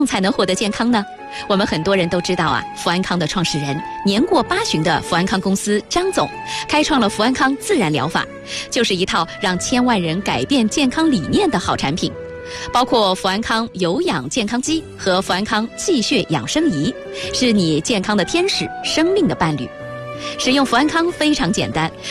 才能获得健康呢？我们很多人都知道啊，福安康的创始人年过80的福安康公司张总，开创了福安康自然疗法，就是一套让千万人改变健康理念的好产品。包括福安康有氧健康机和福安康气血养生仪，是你健康的天使，生命的伴侣。使用福安康非常简单，